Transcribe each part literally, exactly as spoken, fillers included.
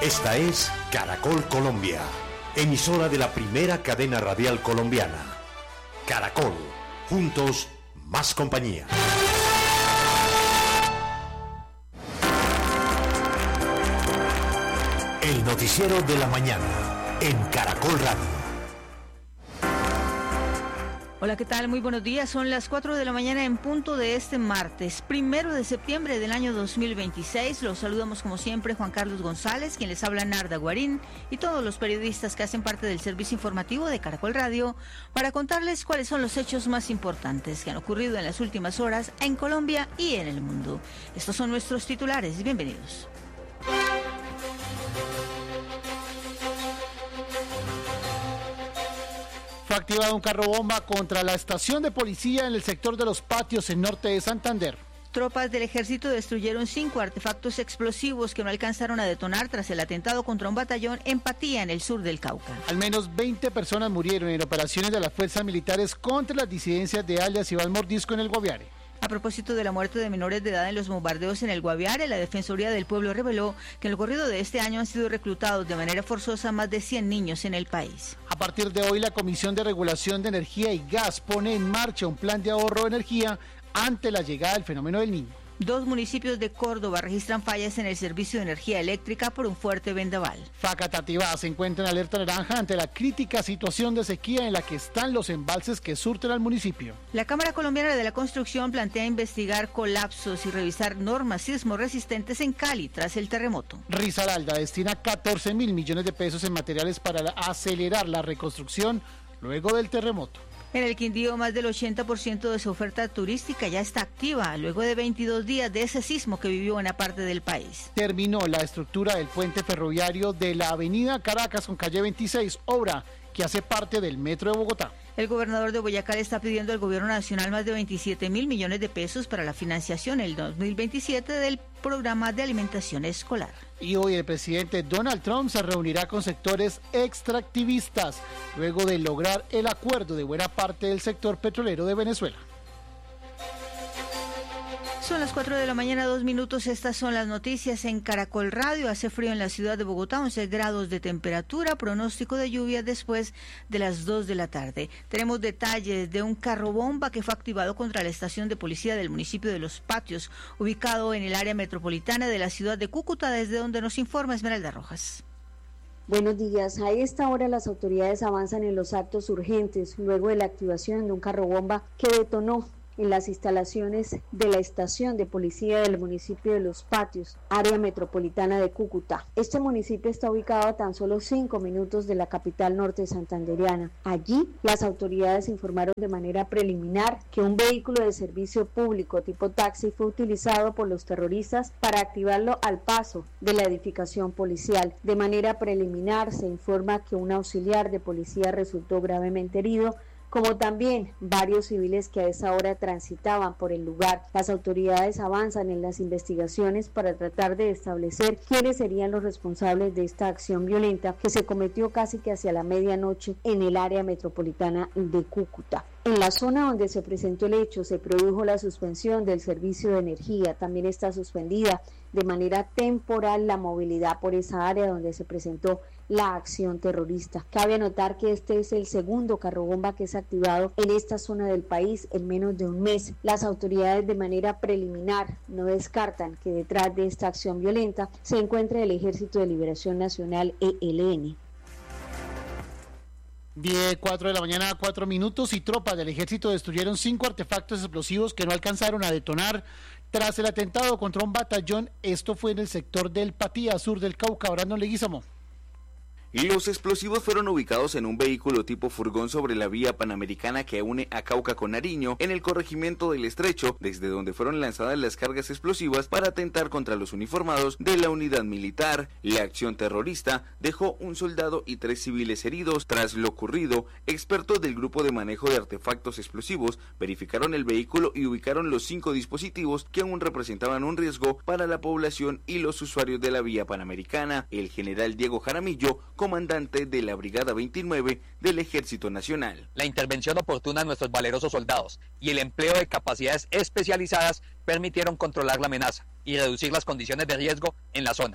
Esta es Caracol Colombia, emisora de la primera cadena radial colombiana. Caracol, juntos, más compañía. El noticiero de la mañana, en Caracol Radio. Hola, ¿qué tal? Muy buenos días. Son las cuatro de la mañana en punto de este martes, primero de septiembre del año dos mil veintiséis. Los saludamos como siempre Juan Carlos González, quien les habla Narda Guarín, y todos los periodistas que hacen parte del servicio informativo de Caracol Radio para contarles cuáles son los hechos más importantes que han ocurrido en las últimas horas en Colombia y en el mundo. Estos son nuestros titulares. Bienvenidos. Fue activado un carro bomba contra la estación de policía en el sector de Los Patios, en norte de Santander. Tropas del ejército destruyeron cinco artefactos explosivos que no alcanzaron a detonar tras el atentado contra un batallón en Patía, en el sur del Cauca. Al menos veinte personas murieron en operaciones de las fuerzas militares contra las disidencias de alias Iván Mordisco en el Guaviare. A propósito de la muerte de menores de edad en los bombardeos en el Guaviare, la Defensoría del Pueblo reveló que en el corrido de este año han sido reclutados de manera forzosa más de cien niños en el país. A partir de hoy, la Comisión de Regulación de Energía y Gas pone en marcha un plan de ahorro de energía ante la llegada del fenómeno del Niño. Dos municipios de Córdoba registran fallas en el servicio de energía eléctrica por un fuerte vendaval. Facatativá se encuentra en alerta naranja ante la crítica situación de sequía en la que están los embalses que surten al municipio. La Cámara Colombiana de la Construcción plantea investigar colapsos y revisar normas sismo resistentes en Cali tras el terremoto. Risaralda destina catorce mil millones de pesos en materiales para acelerar la reconstrucción luego del terremoto. En el Quindío, más del ochenta por ciento de su oferta turística ya está activa, luego de veintidós días de ese sismo que vivió buena parte del país. Terminó la estructura del puente ferroviario de la avenida Caracas con calle veintiséis, obra que hace parte del Metro de Bogotá. El gobernador de Boyacá le está pidiendo al gobierno nacional más de veintisiete mil millones de pesos para la financiación en el dos mil veintisiete del programa de alimentación escolar. Y hoy el presidente Donald Trump se reunirá con sectores extractivistas luego de lograr el acuerdo de buena parte del sector petrolero de Venezuela. Son las cuatro de la mañana, dos minutos. Estas son las noticias en Caracol Radio. Hace frío en la ciudad de Bogotá, once grados de temperatura, pronóstico de lluvia después de las dos de la tarde. Tenemos detalles de un carro bomba que fue activado contra la estación de policía del municipio de Los Patios, ubicado en el área metropolitana de la ciudad de Cúcuta, desde donde nos informa Esmeralda Rojas. Buenos días. A esta hora las autoridades avanzan en los actos urgentes luego de la activación de un carro bomba que detonó en las instalaciones de la estación de policía del municipio de Los Patios, área metropolitana de Cúcuta. Este municipio está ubicado a tan solo cinco minutos de la capital norte santandereana. Allí, las autoridades informaron de manera preliminar que un vehículo de servicio público tipo taxi fue utilizado por los terroristas para activarlo al paso de la edificación policial. De manera preliminar, se informa que un auxiliar de policía resultó gravemente herido, como también varios civiles que a esa hora transitaban por el lugar. Las autoridades avanzan en las investigaciones para tratar de establecer quiénes serían los responsables de esta acción violenta que se cometió casi que hacia la medianoche en el área metropolitana de Cúcuta. En la zona donde se presentó el hecho se produjo la suspensión del servicio de energía. También está suspendida de manera temporal la movilidad por esa área donde se presentó la acción terrorista. Cabe anotar que este es el segundo carro bomba que es activado en esta zona del país en menos de un mes. Las autoridades de manera preliminar no descartan que detrás de esta acción violenta se encuentre el Ejército de Liberación Nacional E L N. diez, cuatro de la mañana, cuatro minutos, y tropas del ejército destruyeron cinco artefactos explosivos que no alcanzaron a detonar tras el atentado contra un batallón. Esto fue en el sector del Patía, sur del Cauca. Brandon Leguizamo. Y los explosivos fueron ubicados en un vehículo tipo furgón sobre la vía panamericana que une a Cauca con Nariño, en el corregimiento del Estrecho, desde donde fueron lanzadas las cargas explosivas para atentar contra los uniformados de la unidad militar. La acción terrorista dejó un soldado y tres civiles heridos. Tras lo ocurrido, expertos del grupo de manejo de artefactos explosivos verificaron el vehículo y ubicaron los cinco dispositivos que aún representaban un riesgo para la población y los usuarios de la vía panamericana. El general Diego Jaramillo, comandante de la Brigada veintinueve del Ejército Nacional. La intervención oportuna de nuestros valerosos soldados y el empleo de capacidades especializadas permitieron controlar la amenaza y reducir las condiciones de riesgo en la zona.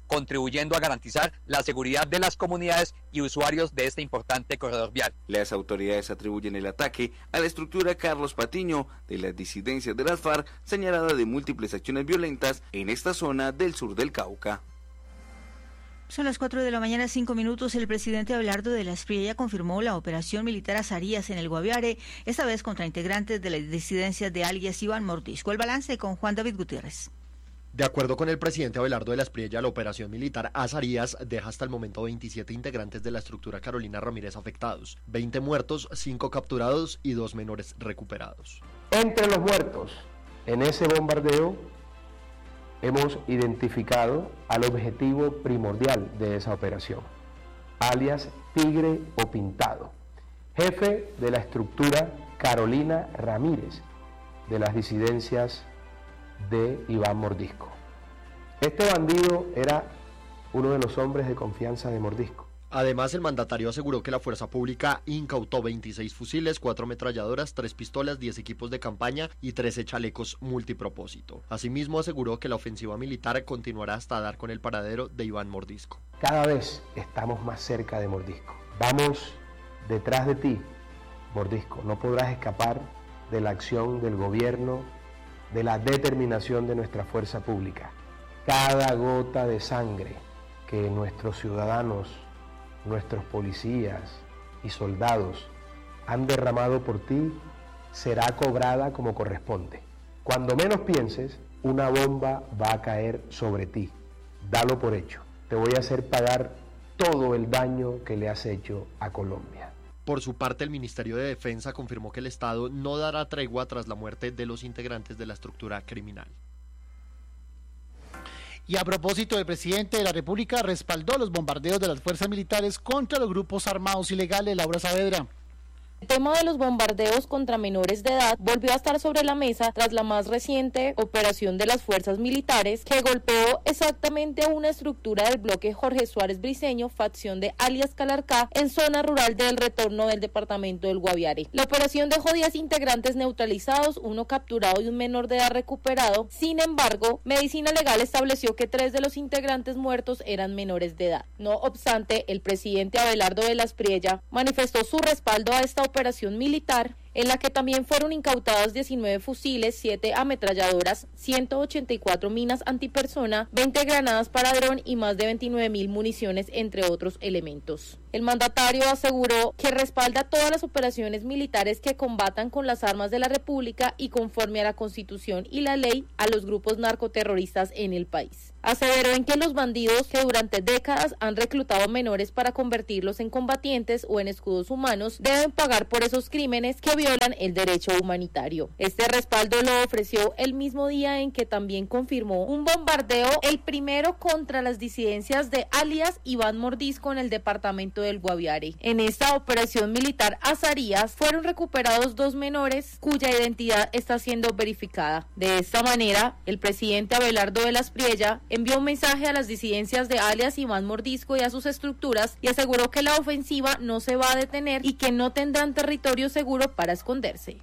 contribuyendo a garantizar la seguridad de las comunidades y usuarios de este importante corredor vial. Las autoridades atribuyen el ataque a la estructura Carlos Patiño de las disidencias de las FARC, señalada de múltiples acciones violentas en esta zona del sur del Cauca. Son las cuatro de la mañana, cinco minutos. El presidente Abelardo de la Espriella confirmó la operación militar Azarías en el Guaviare, esta vez contra integrantes de las disidencias de alias Iván Mordisco. El balance con Juan David Gutiérrez. De acuerdo con el presidente Abelardo de la Espriella, la operación militar Azarías deja hasta el momento veintisiete integrantes de la estructura Carolina Ramírez afectados, veinte muertos, cinco capturados y dos menores recuperados. Entre los muertos en ese bombardeo hemos identificado al objetivo primordial de esa operación, alias Tigre o Pintado, jefe de la estructura Carolina Ramírez, de las disidencias de Iván Mordisco. Este bandido era uno de los hombres de confianza de Mordisco. Además, el mandatario aseguró que la fuerza pública incautó veintiséis fusiles, cuatro ametralladoras, tres pistolas, diez equipos de campaña y trece chalecos multipropósito. Asimismo, aseguró que la ofensiva militar continuará hasta dar con el paradero de Iván Mordisco. Cada vez estamos más cerca de Mordisco. Vamos detrás de ti, Mordisco. No podrás escapar de la acción del gobierno, de la determinación de nuestra fuerza pública. Cada gota de sangre que nuestros ciudadanos, nuestros policías y soldados han derramado por ti será cobrada como corresponde. Cuando menos pienses, una bomba va a caer sobre ti. Dalo por hecho. Te voy a hacer pagar todo el daño que le has hecho a Colombia. Por su parte, el Ministerio de Defensa confirmó que el Estado no dará tregua tras la muerte de los integrantes de la estructura criminal. Y a propósito, el presidente de la República respaldó los bombardeos de las fuerzas militares contra los grupos armados ilegales. Laura Saavedra. El tema de los bombardeos contra menores de edad volvió a estar sobre la mesa tras la más reciente operación de las fuerzas militares que golpeó exactamente a una estructura del bloque Jorge Suárez Briceño, facción de alias Calarcá, en zona rural del Retorno del departamento del Guaviare. La operación dejó diez integrantes neutralizados, uno capturado y un menor de edad recuperado. Sin embargo, Medicina Legal estableció que tres de los integrantes muertos eran menores de edad. No obstante, el presidente Abelardo de la Espriella manifestó su respaldo a esta operación militar, en la que también fueron incautados diecinueve fusiles, siete ametralladoras, ciento ochenta y cuatro minas antipersona, veinte granadas para dron y más de veintinueve mil municiones, entre otros elementos. El mandatario aseguró que respalda todas las operaciones militares que combatan con las armas de la República y conforme a la Constitución y la ley a los grupos narcoterroristas en el país. Aseveró en que los bandidos que durante décadas han reclutado menores para convertirlos en combatientes o en escudos humanos deben pagar por esos crímenes que violan el derecho humanitario. Este respaldo lo ofreció el mismo día en que también confirmó un bombardeo, el primero contra las disidencias de alias Iván Mordisco en el departamento del Guaviare. En esta operación militar Azarías fueron recuperados dos menores cuya identidad está siendo verificada. De esta manera, el presidente Abelardo de la Espriella envió un mensaje a las disidencias de alias Iván Mordisco y a sus estructuras y aseguró que la ofensiva no se va a detener y que no tendrán territorio seguro para esconderse.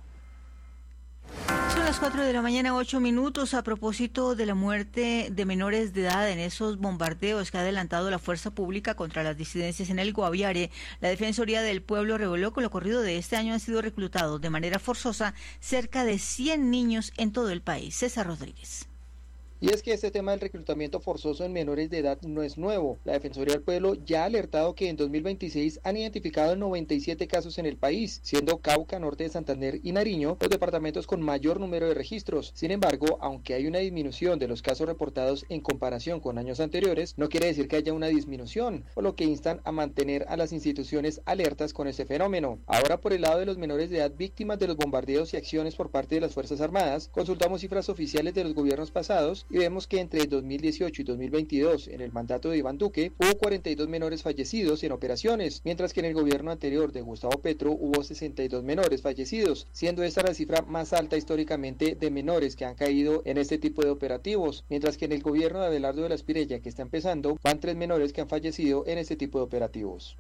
Son las cuatro de la mañana, ocho minutos. A propósito de la muerte de menores de edad en esos bombardeos que ha adelantado la fuerza pública contra las disidencias en el Guaviare, la Defensoría del Pueblo reveló que en lo corrido de este año han sido reclutados de manera forzosa cerca de cien niños en todo el país. César Rodríguez. Y es que este tema del reclutamiento forzoso en menores de edad no es nuevo. La Defensoría del Pueblo ya ha alertado que en dos mil veintiséis han identificado noventa y siete casos en el país, siendo Cauca, Norte de Santander y Nariño los departamentos con mayor número de registros. Sin embargo, aunque hay una disminución de los casos reportados en comparación con años anteriores, no quiere decir que haya una disminución, por lo que instan a mantener a las instituciones alertas con este fenómeno. Ahora, por el lado de los menores de edad víctimas de los bombardeos y acciones por parte de las Fuerzas Armadas, consultamos cifras oficiales de los gobiernos pasados y vemos que entre dos mil dieciocho y dos mil veintidós, en el mandato de Iván Duque, hubo cuarenta y dos menores fallecidos en operaciones, mientras que en el gobierno anterior de Gustavo Petro hubo sesenta y dos menores fallecidos, siendo esta la cifra más alta históricamente de menores que han caído en este tipo de operativos, mientras que en el gobierno de Abelardo de la Espriella, que está empezando, van tres menores que han fallecido en este tipo de operativos.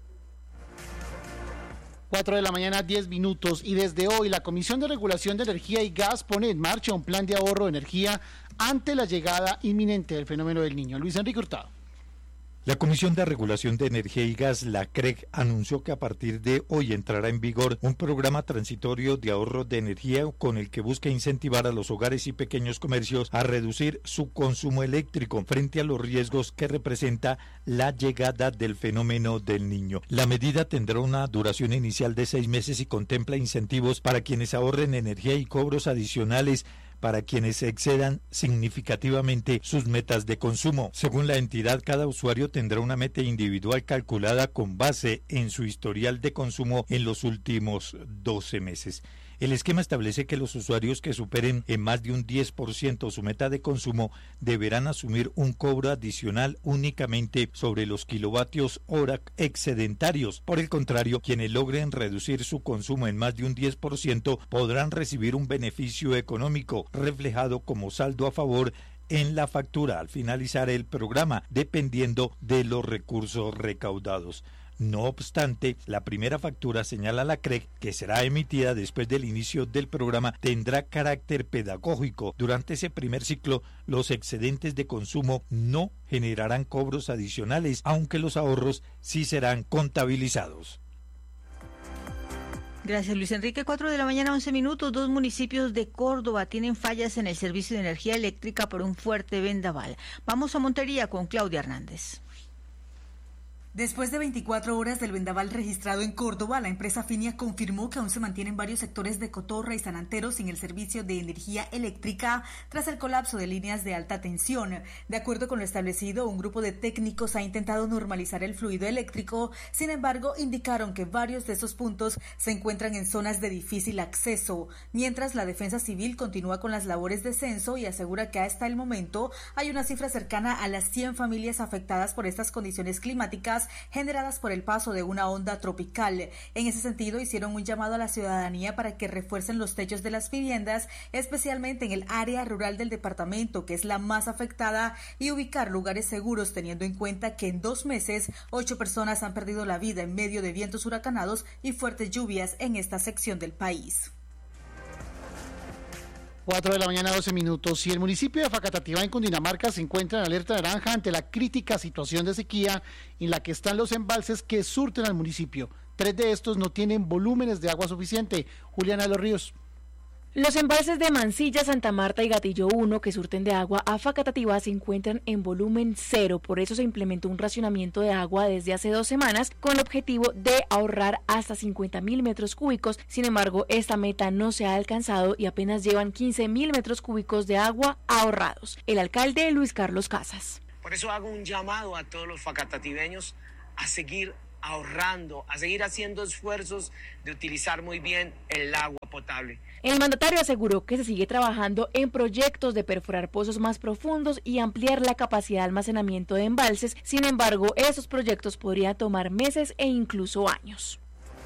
cuatro de la mañana, diez minutos, y desde hoy la Comisión de Regulación de Energía y Gas pone en marcha un plan de ahorro de energía ante la llegada inminente del fenómeno del Niño. Luis Enrique Hurtado. La Comisión de Regulación de Energía y Gas, la C R E G, anunció que a partir de hoy entrará en vigor un programa transitorio de ahorro de energía con el que busca incentivar a los hogares y pequeños comercios a reducir su consumo eléctrico frente a los riesgos que representa la llegada del fenómeno del Niño. La medida tendrá una duración inicial de seis meses y contempla incentivos para quienes ahorren energía y cobros adicionales para quienes excedan significativamente sus metas de consumo. Según la entidad, cada usuario tendrá una meta individual calculada con base en su historial de consumo en los últimos doce meses. El esquema establece que los usuarios que superen en más de un diez por ciento su meta de consumo deberán asumir un cobro adicional únicamente sobre los kilovatios hora excedentarios. Por el contrario, quienes logren reducir su consumo en más de un diez por ciento podrán recibir un beneficio económico reflejado como saldo a favor en la factura al finalizar el programa, dependiendo de los recursos recaudados. No obstante, la primera factura, señala la C R E G, que será emitida después del inicio del programa, tendrá carácter pedagógico. Durante ese primer ciclo, los excedentes de consumo no generarán cobros adicionales, aunque los ahorros sí serán contabilizados. Gracias, Luis Enrique. Cuatro de la mañana, once minutos. Dos municipios de Córdoba tienen fallas en el servicio de energía eléctrica por un fuerte vendaval. Vamos a Montería con Claudia Hernández. Después de veinticuatro horas del vendaval registrado en Córdoba, la empresa Finia confirmó que aún se mantienen varios sectores de Cotorra y San Antero sin el servicio de energía eléctrica tras el colapso de líneas de alta tensión. De acuerdo con lo establecido, un grupo de técnicos ha intentado normalizar el fluido eléctrico. Sin embargo, indicaron que varios de esos puntos se encuentran en zonas de difícil acceso, mientras la Defensa Civil continúa con las labores de censo y asegura que hasta el momento hay una cifra cercana a las cien familias afectadas por estas condiciones climáticas generadas por el paso de una onda tropical. En ese sentido, hicieron un llamado a la ciudadanía para que refuercen los techos de las viviendas, especialmente en el área rural del departamento, que es la más afectada, y ubicar lugares seguros, teniendo en cuenta que en dos meses, ocho personas han perdido la vida en medio de vientos huracanados y fuertes lluvias en esta sección del país. Cuatro de la mañana, doce minutos. Y el municipio de Facatativá, en Cundinamarca, se encuentra en alerta naranja ante la crítica situación de sequía en la que están los embalses que surten al municipio. Tres de estos no tienen volúmenes de agua suficiente. Juliana de los Ríos. Los embalses de Mansilla, Santa Marta y Gatillo uno, que surten de agua a Facatativá, se encuentran en volumen cero. Por eso se implementó un racionamiento de agua desde hace dos semanas con el objetivo de ahorrar hasta cincuenta mil metros cúbicos. Sin embargo, esta meta no se ha alcanzado y apenas llevan quince mil metros cúbicos de agua ahorrados. El alcalde Luis Carlos Casas. Por eso hago un llamado a todos los facatativeños a seguir ahorrando, a seguir haciendo esfuerzos de utilizar muy bien el agua potable. El mandatario aseguró que se sigue trabajando en proyectos de perforar pozos más profundos y ampliar la capacidad de almacenamiento de embalses. Sin embargo, esos proyectos podrían tomar meses e incluso años.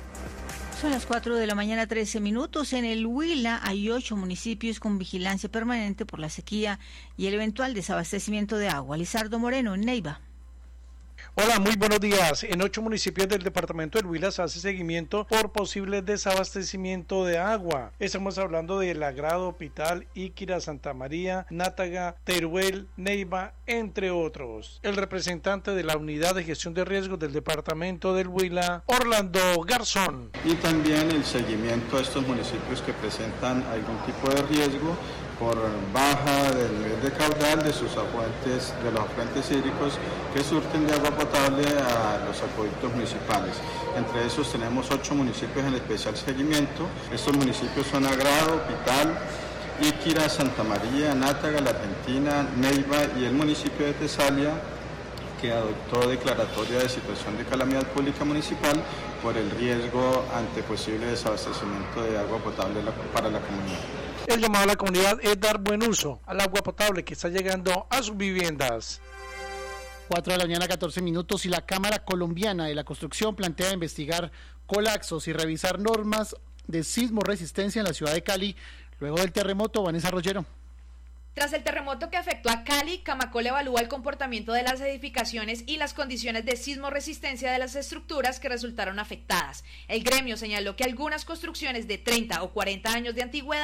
Son las cuatro de la mañana, trece minutos. En el Huila hay ocho municipios con vigilancia permanente por la sequía y el eventual desabastecimiento de agua. Lizardo Moreno, en Neiva. Hola, muy buenos días. En ocho municipios del departamento del Huila se hace seguimiento por posible desabastecimiento de agua. Estamos hablando de Lagrado, Pital, Íquira, Santa María, Nátaga, Teruel, Neiva, entre otros. El representante de la Unidad de Gestión de Riesgos del departamento del Huila, Orlando Garzón. Y también el seguimiento a estos municipios que presentan algún tipo de riesgo por baja del nivel de caudal de sus afluentes, de los afluentes hídricos que surten de agua potable a los acueductos municipales. Entre esos tenemos ocho municipios en especial seguimiento. Estos municipios son Agrado, Pital, Íquira, Santa María, Nátaga, La Argentina, Neiva y el municipio de Tesalia, que adoptó declaratoria de situación de calamidad pública municipal por el riesgo ante posible desabastecimiento de agua potable para la comunidad. El llamado a la comunidad es dar buen uso al agua potable que está llegando a sus viviendas. Cuatro de la mañana, catorce minutos, y la Cámara Colombiana de la Construcción plantea investigar colapsos y revisar normas de sismo resistencia en la ciudad de Cali luego del terremoto. Vanessa Rollero. Tras el terremoto que afectó a Cali, Camacol evalúa el comportamiento de las edificaciones y las condiciones de sismo resistencia de las estructuras que resultaron afectadas. El gremio señaló que algunas construcciones de treinta o cuarenta años de antigüedad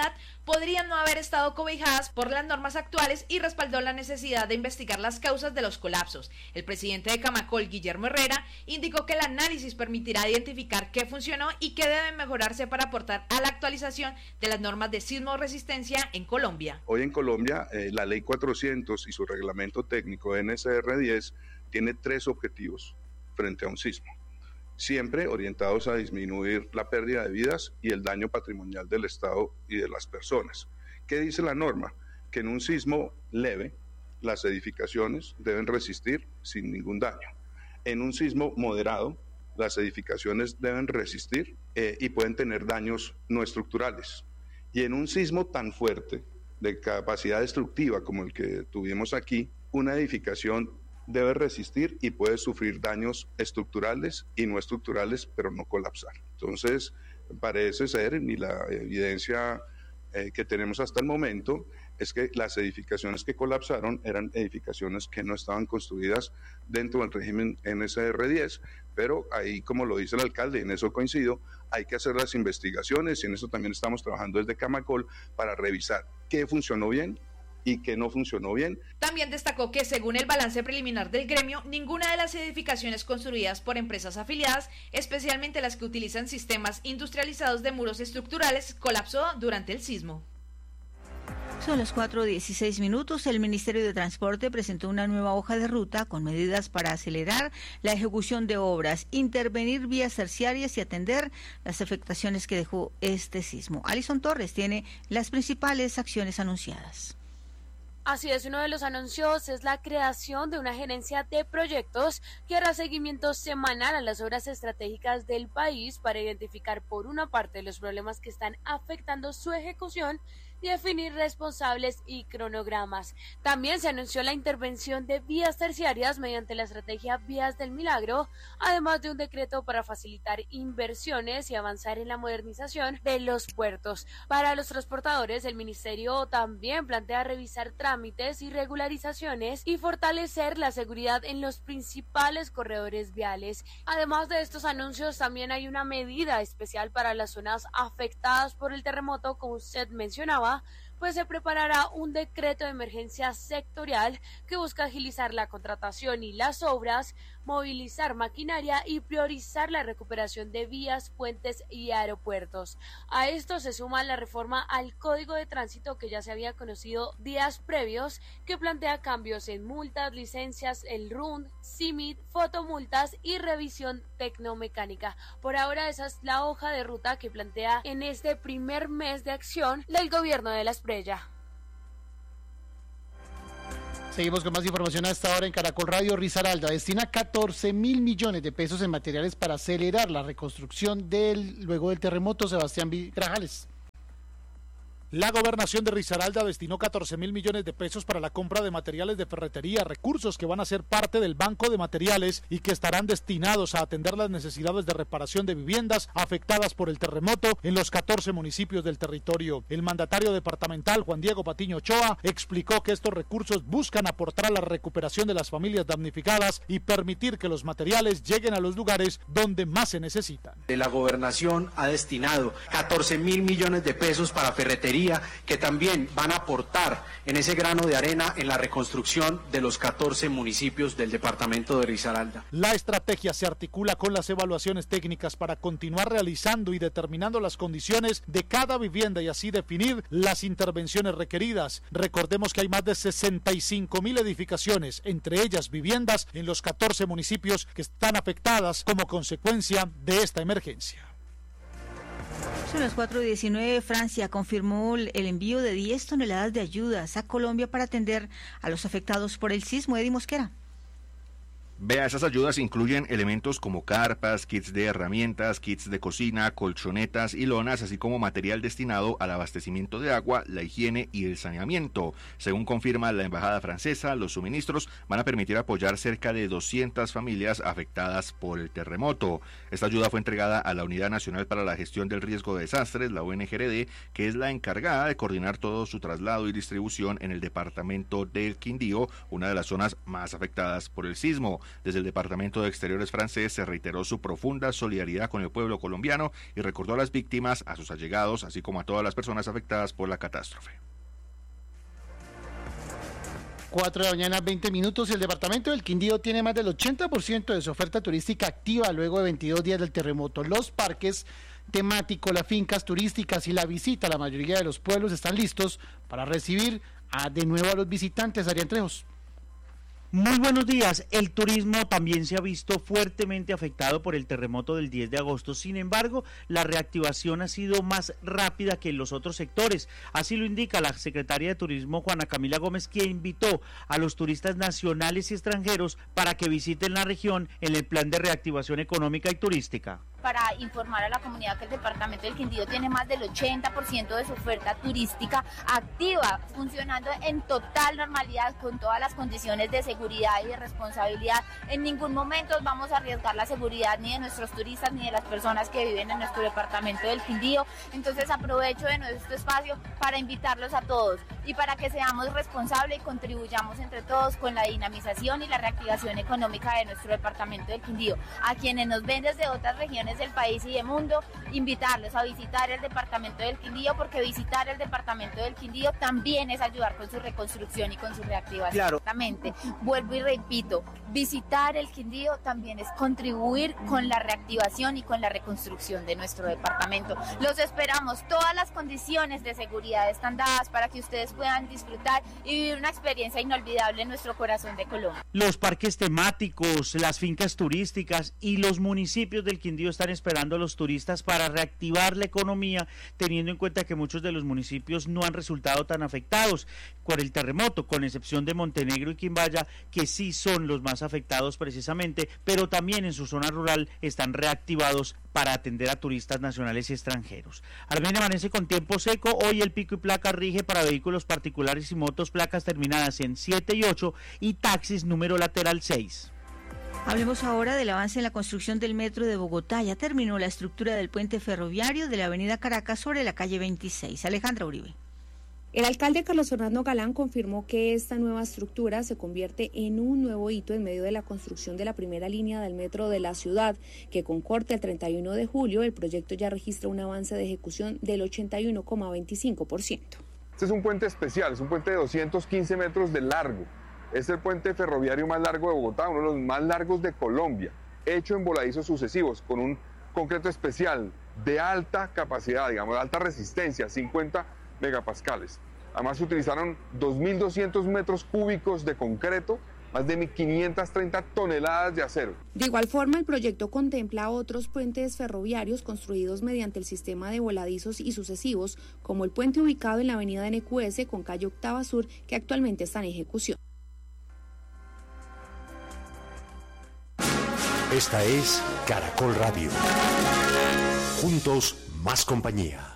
podrían no haber estado cobijadas por las normas actuales y respaldó la necesidad de investigar las causas de los colapsos. El presidente de Camacol, Guillermo Herrera, indicó que el análisis permitirá identificar qué funcionó y qué debe mejorarse para aportar a la actualización de las normas de sismo resistencia en Colombia. Hoy en Colombia, eh, la ley cuatrocientos y su reglamento técnico N S R diez tiene tres objetivos frente a un sismo, siempre orientados a disminuir la pérdida de vidas y el daño patrimonial del Estado y de las personas. ¿Qué dice la norma? Que en un sismo leve, las edificaciones deben resistir sin ningún daño. En un sismo moderado, las edificaciones deben resistir eh, y pueden tener daños no estructurales. Y en un sismo tan fuerte, de capacidad destructiva como el que tuvimos aquí, una edificación debe resistir y puede sufrir daños estructurales y no estructurales, pero no colapsar. Entonces, parece ser, y la evidencia eh, que tenemos hasta el momento, es que las edificaciones que colapsaron eran edificaciones que no estaban construidas dentro del régimen N S R diez, pero ahí, como lo dice el alcalde, en eso coincido, hay que hacer las investigaciones y en eso también estamos trabajando desde Camacol para revisar qué funcionó bien y que no funcionó bien. También destacó que según el balance preliminar del gremio, ninguna de las edificaciones construidas por empresas afiliadas, especialmente las que utilizan sistemas industrializados de muros estructurales, colapsó durante el sismo. Son las cuatro dieciséis minutos. El Ministerio de Transporte presentó una nueva hoja de ruta con medidas para acelerar la ejecución de obras, intervenir vías terciarias y atender las afectaciones que dejó este sismo. Alison Torres tiene las principales acciones anunciadas. Así es, uno de los anuncios es la creación de una gerencia de proyectos que hará seguimiento semanal a las obras estratégicas del país para identificar por una parte los problemas que están afectando su ejecución y definir responsables y cronogramas. También se anunció la intervención de vías terciarias mediante la estrategia Vías del Milagro, además de un decreto para facilitar inversiones y avanzar en la modernización de los puertos. Para los transportadores, el ministerio también plantea revisar trámites y regularizaciones y fortalecer la seguridad en los principales corredores viales. Además de estos anuncios, también hay una medida especial para las zonas afectadas por el terremoto, como usted mencionaba, pues se preparará un decreto de emergencia sectorial que busca agilizar la contratación y las obras, movilizar maquinaria y priorizar la recuperación de vías, puentes y aeropuertos. A esto se suma la reforma al Código de Tránsito que ya se había conocido días previos, que plantea cambios en multas, licencias, el R U N, C I M I T, fotomultas y revisión tecnomecánica. Por ahora esa es la hoja de ruta que plantea en este primer mes de acción del gobierno de La Espriella. Seguimos con más información a esta hora en Caracol Radio. Risaralda destina catorce mil millones de pesos en materiales para acelerar la reconstrucción del luego del terremoto. Sebastián Grajales. La gobernación de Risaralda destinó catorce mil millones de pesos para la compra de materiales de ferretería, recursos que van a ser parte del banco de materiales y que estarán destinados a atender las necesidades de reparación de viviendas afectadas por el terremoto en los catorce municipios del territorio. El mandatario departamental, Juan Diego Patiño Ochoa, explicó que estos recursos buscan aportar a la recuperación de las familias damnificadas y permitir que los materiales lleguen a los lugares donde más se necesitan. La gobernación ha destinado catorce mil millones de pesos para ferretería, que también van a aportar en ese grano de arena en la reconstrucción de los catorce municipios del departamento de Risaralda. La estrategia se articula con las evaluaciones técnicas para continuar realizando y determinando las condiciones de cada vivienda y así definir las intervenciones requeridas. Recordemos que hay más de sesenta y cinco mil edificaciones, entre ellas viviendas, en los catorce municipios que están afectadas como consecuencia de esta emergencia. Son las cuatro diecinueve. Francia confirmó el envío de diez toneladas de ayudas a Colombia para atender a los afectados por el sismo. Eddie Mosquera. Vea, esas ayudas incluyen elementos como carpas, kits de herramientas, kits de cocina, colchonetas y lonas, así como material destinado al abastecimiento de agua, la higiene y el saneamiento. Según confirma la embajada francesa, los suministros van a permitir apoyar cerca de doscientas familias afectadas por el terremoto. Esta ayuda fue entregada a la Unidad Nacional para la Gestión del Riesgo de Desastres, la U N G R D, que es la encargada de coordinar todo su traslado y distribución en el departamento del Quindío, una de las zonas más afectadas por el sismo. Desde el Departamento de Exteriores francés se reiteró su profunda solidaridad con el pueblo colombiano y recordó a las víctimas, a sus allegados, así como a todas las personas afectadas por la catástrofe. cuatro de la mañana, veinte minutos. El departamento del Quindío tiene más del ochenta por ciento de su oferta turística activa luego de veintidós días del terremoto. Los parques temáticos, las fincas turísticas y la visita a la mayoría de los pueblos están listos para recibir a, de nuevo a los visitantes. Adrián Trejos. Muy buenos días. El turismo también se ha visto fuertemente afectado por el terremoto del diez de agosto. Sin embargo, la reactivación ha sido más rápida que en los otros sectores. Así lo indica la secretaria de Turismo, Juana Camila Gómez, quien invitó a los turistas nacionales y extranjeros para que visiten la región en el plan de reactivación económica y turística. Para informar a la comunidad que el departamento del Quindío tiene más del ochenta por ciento de su oferta turística activa, funcionando en total normalidad con todas las condiciones de seguridad y de responsabilidad. En ningún momento vamos a arriesgar la seguridad ni de nuestros turistas ni de las personas que viven en nuestro departamento del Quindío. Entonces aprovecho de nuestro espacio para invitarlos a todos y para que seamos responsables y contribuyamos entre todos con la dinamización y la reactivación económica de nuestro departamento del Quindío. A quienes nos ven desde otras regiones del país y del mundo, invitarlos a visitar el departamento del Quindío, porque visitar el departamento del Quindío también es ayudar con su reconstrucción y con su reactivación. Claro. Exactamente. Vuelvo y repito, visitar el Quindío también es contribuir con la reactivación y con la reconstrucción de nuestro departamento. Los esperamos, todas las condiciones de seguridad están dadas para que ustedes puedan disfrutar y vivir una experiencia inolvidable en nuestro corazón de Colombia. Los parques temáticos, las fincas turísticas y los municipios del Quindío están esperando a los turistas para reactivar la economía, teniendo en cuenta que muchos de los municipios no han resultado tan afectados por el terremoto, con excepción de Montenegro y Quimbaya, que sí son los más afectados precisamente, pero también en su zona rural están reactivados para atender a turistas nacionales y extranjeros. Armenia amanece con tiempo seco. Hoy el pico y placa rige para vehículos particulares y motos, placas terminadas en siete y ocho, y taxis número lateral seis. Hablemos ahora del avance en la construcción del metro de Bogotá. Ya terminó la estructura del puente ferroviario de la avenida Caracas sobre la calle veintiséis. Alejandra Uribe. El alcalde Carlos Fernando Galán confirmó que esta nueva estructura se convierte en un nuevo hito en medio de la construcción de la primera línea del metro de la ciudad, que con corte el treinta y uno de julio, el proyecto ya registra un avance de ejecución del ochenta y uno coma veinticinco por ciento. Este es un puente especial, es un puente de doscientos quince metros de largo. Es el puente ferroviario más largo de Bogotá, uno de los más largos de Colombia, hecho en voladizos sucesivos, con un concreto especial de alta capacidad, digamos, de alta resistencia, cincuenta megapascales. Además, se utilizaron dos mil doscientos metros cúbicos de concreto, más de quinientas treinta toneladas de acero. De igual forma, el proyecto contempla otros puentes ferroviarios construidos mediante el sistema de voladizos y sucesivos, como el puente ubicado en la avenida N Q S con calle Octava Sur, que actualmente está en ejecución. Esta es Caracol Radio. Juntos, más compañía.